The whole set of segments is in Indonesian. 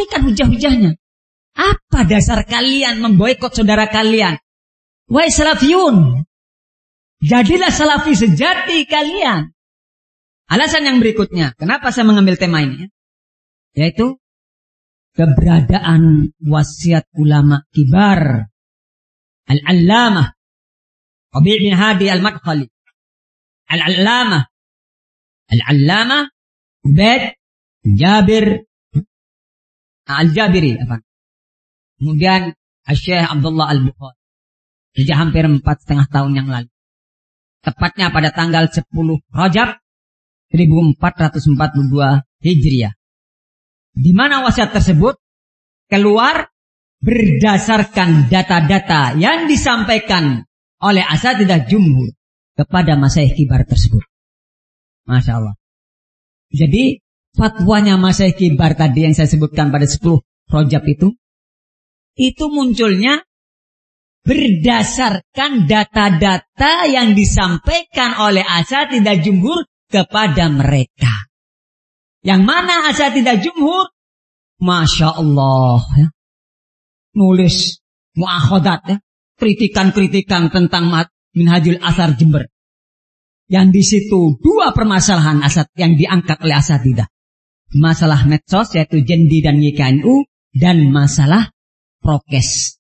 Carikan hujah-hujahnya. Apa dasar kalian memboikot saudara kalian? Wahai salafiyun, jadilah salafi sejati kalian. Alasan yang berikutnya, kenapa saya mengambil tema ini? Yaitu keberadaan wasiat ulama kibar. Al-Allamah Rabi' bin Hadi Al-Madkhali. Al-Allamah Ubaid Jabir Al-Jabiri. Kemudian Syekh Abdullah Al-Bukhari. Sejak hampir 4,5 tahun yang lalu. Tepatnya pada tanggal 10 Rajab 1442 Hijriah. Di mana wasiat tersebut keluar berdasarkan data-data yang disampaikan oleh asatidzah jumhur kepada masyayikh kibar tersebut. Masya Allah. Jadi fatwanya masyayikh kibar tadi yang saya sebutkan pada 10 Rajab itu munculnya berdasarkan data-data yang disampaikan oleh asatidzah jumhur kepada mereka. Yang mana asatidzah jumhur, Masya Allah, ya, nulis mu'akhadat, ya, kritikan-kritikan tentang Minhajul Athar Jember. Yang di situ 2 permasalahan yang diangkat oleh asatidzah. Masalah medsos yaitu Jendi dan YKNU dan masalah prokes.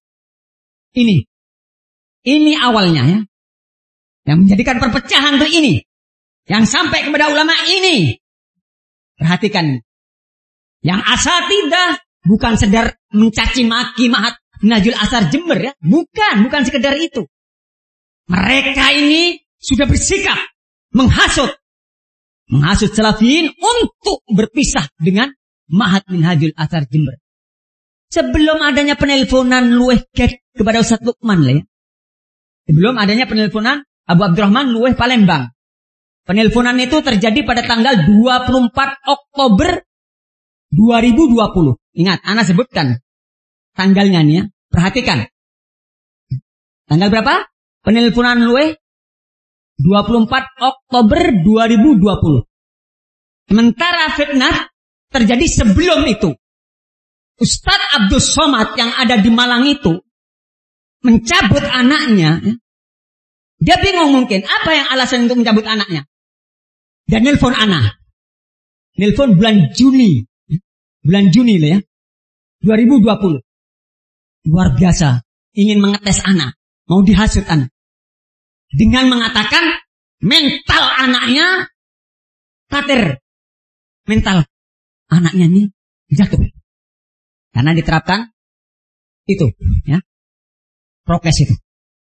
Ini awalnya, ya. Yang menjadikan perpecahan itu ini. Yang sampai kepada ulama ini. Perhatikan. Yang asatidzah bukan sedar mencaci maki Minhajul Athar Jember, ya. Bukan sekedar itu. Mereka ini sudah bersikap menghasut salafiyin untuk berpisah dengan Ma'had Minhajul Athar Jember. Sebelum adanya penelponan luweh kepada Ustaz Lukman, ya. Sebelum adanya penelponan Abu Abdurrahman luweh Palembang. Penelponan itu terjadi pada tanggal 24 Oktober 2020. Ingat, ana sebutkan tanggalnya nih, ya. Perhatikan. Tanggal berapa? Penelponan luweh 24 Oktober 2020. Sementara fitnah terjadi sebelum itu. Ustadz Abdus Somad yang ada di Malang itu mencabut anaknya. Dia bingung mungkin apa yang alasan untuk mencabut anaknya. Dan nelpon anak. Nelpon bulan Juni lah, ya. 2020. Luar biasa. Ingin mengetes anak. Mau dihasut anak. Dengan mengatakan mental anaknya kater. Mental anaknya ini jatuh. Karena diterapkan itu, ya. Prokes itu.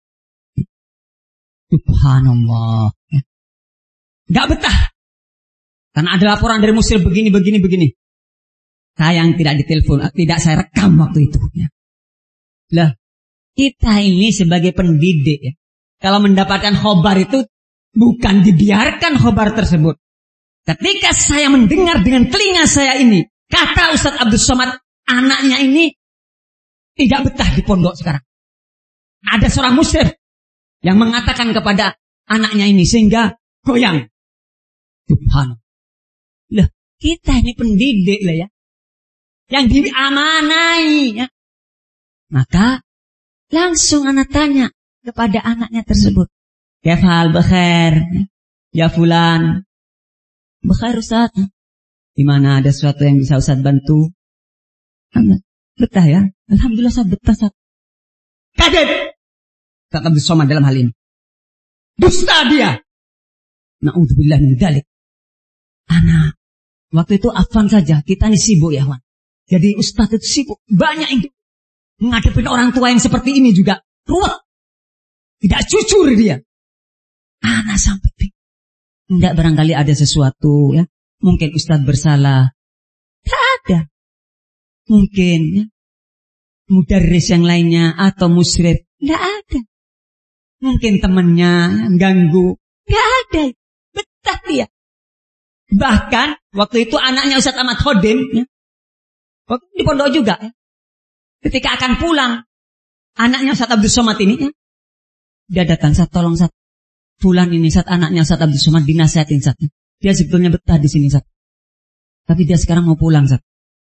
Subhanallah. Ya. Gak betah. Karena ada laporan dari muslim begini. Sayang tidak ditelepon, tidak saya rekam waktu itu. Ya. Lah, kita ini sebagai pendidik, ya. Kalau mendapatkan khobar itu bukan dibiarkan khobar tersebut. Ketika saya mendengar dengan telinga saya ini, kata Ustadz Abdus Somad, anaknya ini tidak betah di pondok sekarang. Ada seorang muslim yang mengatakan kepada anaknya ini sehingga goyang. Subhanallah. Lah, kita ini pendidik lah, ya. Yang diamanai, ya. Maka langsung anak tanya kepada anaknya tersebut. Kefal bekhair, ya fulan. Bekhair Ustaz. Di mana ada sesuatu yang bisa Ustaz bantu? Betah, ya. Alhamdulillah Ustaz betah, Ustaz. Kaget. Ustaz Abdus Somad dalam hal ini. Dusta dia. Na'udzubillah min dzalik. Anak, waktu itu afwan saja, kita ini sibuk, ya, Wan. Jadi Ustaz itu sibuk, banyak yang menghadapi orang tua yang seperti ini juga ruwet. Tidak jujur dia. Anak sampai tidak barangkali ada sesuatu, ya. Mungkin Ustaz bersalah. Tidak ada. Mungkin, ya, mudarris yang lainnya atau musyrif. Tidak ada. Mungkin temannya ganggu. Tidak ada. Betah dia. Bahkan waktu itu anaknya Ustaz Ahmad Khodim, ya, waktu di pondok juga, ya. Ketika akan pulang, anaknya Ustaz Abdus Somad ini, ya, dia datang, Ustaz tolong Ustaz, fulan ini Ustaz, anaknya Ustaz Abdus Somad dinasihatin Ustaz. Dia sebetulnya betah di sini Ustaz. Tapi dia sekarang mau pulang Ustaz.